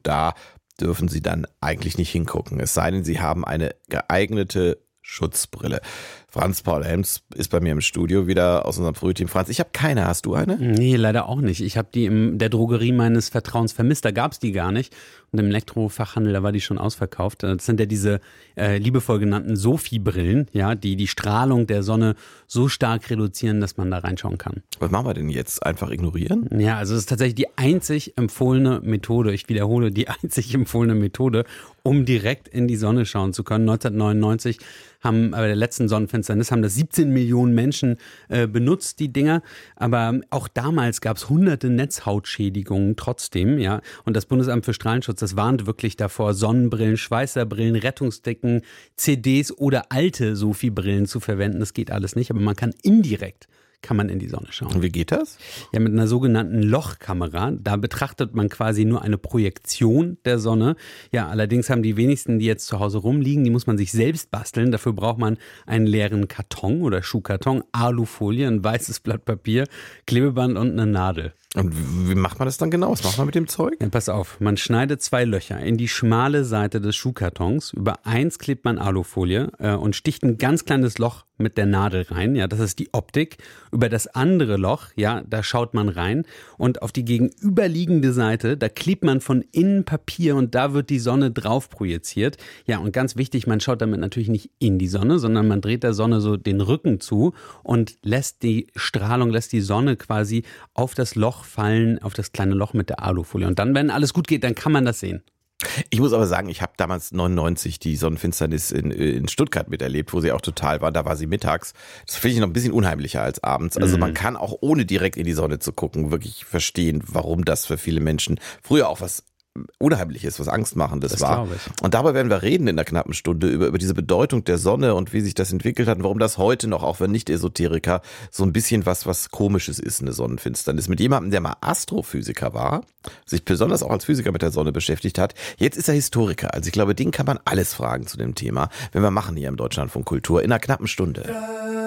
da dürfen Sie dann eigentlich nicht hingucken. Es sei denn, Sie haben eine geeignete Schutzbrille. Franz Paul Helms ist bei mir im Studio wieder aus unserem Frühteam. Franz, ich habe keine. Hast du eine? Nee, leider auch nicht. Ich habe die in der Drogerie meines Vertrauens vermisst. Da gab es die gar nicht. Und im Elektrofachhandel, da war die schon ausverkauft. Das sind ja diese liebevoll genannten Sophie-Brillen, ja, die die Strahlung der Sonne so stark reduzieren, dass man da reinschauen kann. Was machen wir denn jetzt? Einfach ignorieren? Ja, also es ist tatsächlich die einzig empfohlene Methode, ich wiederhole, die einzig empfohlene Methode, um direkt in die Sonne schauen zu können. 1999 haben bei der letzten Sonnenfinsternis haben das 17 Millionen Menschen benutzt, die Dinger. Aber auch damals gab es hunderte Netzhautschädigungen trotzdem, ja. Und das Bundesamt für Strahlenschutz, das warnt wirklich davor, Sonnenbrillen, Schweißerbrillen, Rettungsdecken, CDs oder alte Sophie-Brillen zu verwenden. Das geht alles nicht, aber man kann indirekt in die Sonne schauen. Und wie geht das? Ja, mit einer sogenannten Lochkamera. Da betrachtet man quasi nur eine Projektion der Sonne. Ja, allerdings haben die wenigsten, die jetzt zu Hause rumliegen, die muss man sich selbst basteln. Dafür braucht man einen leeren Karton oder Schuhkarton, Alufolie, ein weißes Blatt Papier, Klebeband und eine Nadel. Und wie macht man das dann genau? Was macht man mit dem Zeug? Ja, pass auf, man schneidet 2 Löcher in die schmale Seite des Schuhkartons. Über eins klebt man Alufolie und sticht ein ganz kleines Loch mit der Nadel rein. Ja, das ist die Optik. Über das andere Loch, ja, da schaut man rein. Und auf die gegenüberliegende Seite, da klebt man von innen Papier und da wird die Sonne drauf projiziert. Ja, und ganz wichtig, man schaut damit natürlich nicht in die Sonne, sondern man dreht der Sonne so den Rücken zu und lässt die Strahlung, lässt die Sonne quasi auf das Loch fallen, auf das kleine Loch mit der Alufolie. Und dann, wenn alles gut geht, dann kann man das sehen. Ich muss aber sagen, ich habe damals 99 die Sonnenfinsternis in Stuttgart miterlebt, wo sie auch total war. Da war sie mittags. Das finde ich noch ein bisschen unheimlicher als abends. Also man kann auch ohne direkt in die Sonne zu gucken wirklich verstehen, warum das für viele Menschen früher auch was Unheimliches, was Angstmachendes war. Und dabei werden wir reden in der knappen Stunde über diese Bedeutung der Sonne und wie sich das entwickelt hat und warum das heute noch, auch wenn nicht Esoteriker, so ein bisschen was Komisches ist, eine Sonnenfinsternis. Mit jemandem, der mal Astrophysiker war, sich besonders auch als Physiker mit der Sonne beschäftigt hat. Jetzt ist er Historiker. Also ich glaube, den kann man alles fragen zu dem Thema, wenn wir machen hier im Deutschlandfunk Kultur in einer knappen Stunde.